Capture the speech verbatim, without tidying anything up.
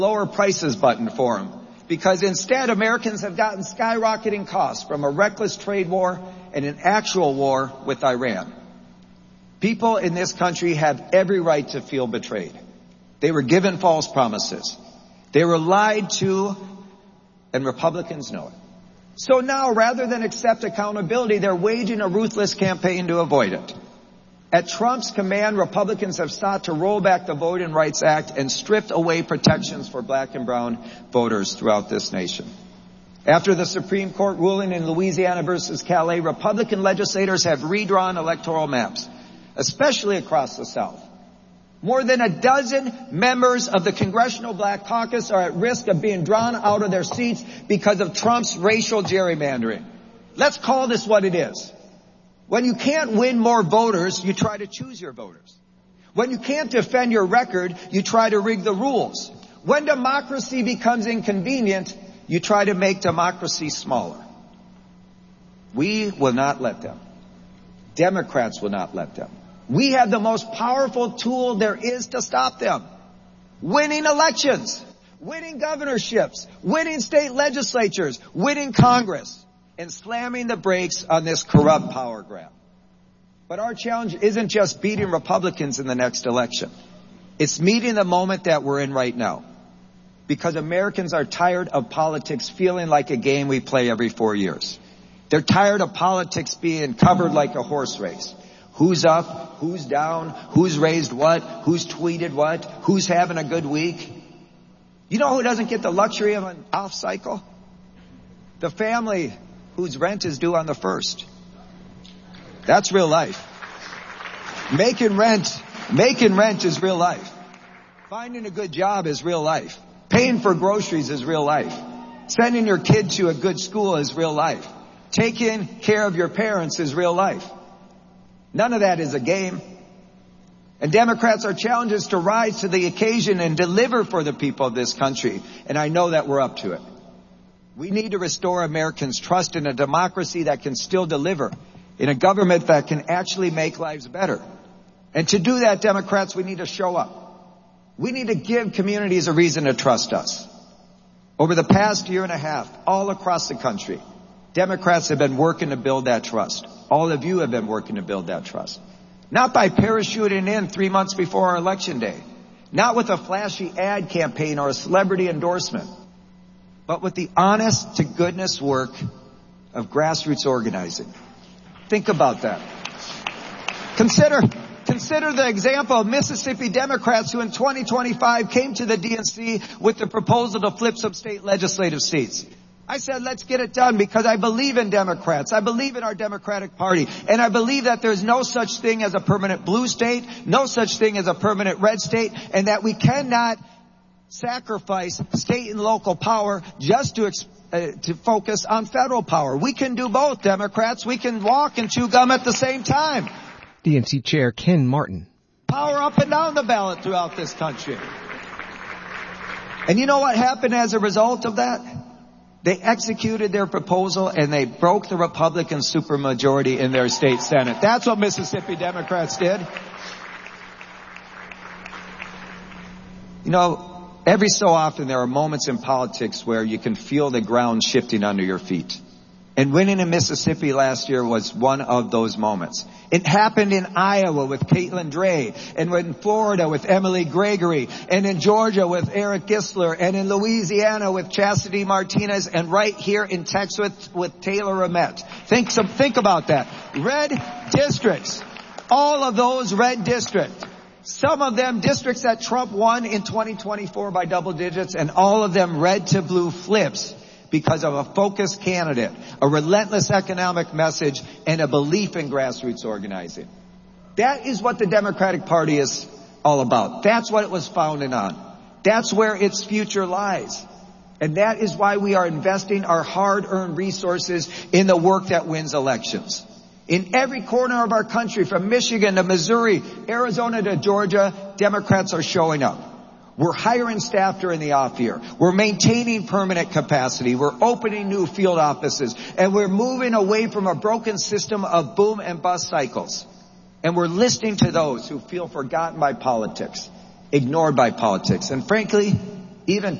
lower prices button for them. Because instead, Americans have gotten skyrocketing costs from a reckless trade war and an actual war with Iran. People in this country have every right to feel betrayed. They were given false promises. They were lied to, and Republicans know it. So now, rather than accept accountability, they're waging a ruthless campaign to avoid it. At Trump's command, Republicans have sought to roll back the Voting Rights Act and stripped away protections for black and brown voters throughout this nation. After the Supreme Court ruling in Louisiana versus Calais, Republican legislators have redrawn electoral maps, especially across the South. More than a dozen members of the Congressional Black Caucus are at risk of being drawn out of their seats because of Trump's racial gerrymandering. Let's call this what it is. When you can't win more voters, you try to choose your voters. When you can't defend your record, you try to rig the rules. When democracy becomes inconvenient, you try to make democracy smaller. We will not let them. Democrats will not let them. We have the most powerful tool there is to stop them. Winning elections, winning governorships, winning state legislatures, winning Congress, and slamming the brakes on this corrupt power grab. But our challenge isn't just beating Republicans in the next election. It's meeting the moment that we're in right now. Because Americans are tired of politics feeling like a game we play every four years. They're tired of politics being covered like a horse race. Who's up? Who's down? Who's raised what? Who's tweeted what? Who's having a good week? You know who doesn't get the luxury of an off cycle? The family whose rent is due on the first. That's real life. Making rent, making rent is real life. Finding a good job is real life. Paying for groceries is real life. Sending your kid to a good school is real life. Taking care of your parents is real life. None of that is a game. And Democrats are challenged to rise to the occasion and deliver for the people of this country. And I know that we're up to it. We need to restore Americans' trust in a democracy that can still deliver, in a government that can actually make lives better. And to do that, Democrats, we need to show up. We need to give communities a reason to trust us. Over the past year and a half, all across the country, Democrats have been working to build that trust. All of you have been working to build that trust. Not by parachuting in three months before our election day. Not with a flashy ad campaign or a celebrity endorsement. But with the honest to goodness work of grassroots organizing. Think about that. Consider, consider the example of Mississippi Democrats who in twenty twenty-five came to the D N C with the proposal to flip some state legislative seats. I said, let's get it done because I believe in Democrats. I believe in our Democratic Party. And I believe that there's no such thing as a permanent blue state, no such thing as a permanent red state, and that we cannot sacrifice state and local power just to uh, to focus on federal power. We can do both, Democrats. We can walk and chew gum at the same time. D N C Chair Ken Martin. Power up and down the ballot throughout this country. And you know what happened as a result of that? They executed their proposal and they broke the Republican supermajority in their state Senate. That's what Mississippi Democrats did. You know, every so often there are moments in politics where you can feel the ground shifting under your feet. And winning in Mississippi last year was one of those moments. It happened in Iowa with Caitlin Dray, and in Florida with Emily Gregory, and in Georgia with Eric Gisler, and in Louisiana with Chastity Martinez, and right here in Texas with, with Taylor Ramett. Think, some, think about that. Red districts. All of those red districts. Some of them districts that Trump won in twenty twenty-four by double digits, and all of them red to blue flips. Because of a focused candidate, a relentless economic message, and a belief in grassroots organizing. That is what the Democratic Party is all about. That's what it was founded on. That's where its future lies. And that is why we are investing our hard-earned resources in the work that wins elections. In every corner of our country, from Michigan to Missouri, Arizona to Georgia, Democrats are showing up. We're hiring staff during the off year. We're maintaining permanent capacity. We're opening new field offices. And we're moving away from a broken system of boom and bust cycles. And we're listening to those who feel forgotten by politics, ignored by politics, and frankly, even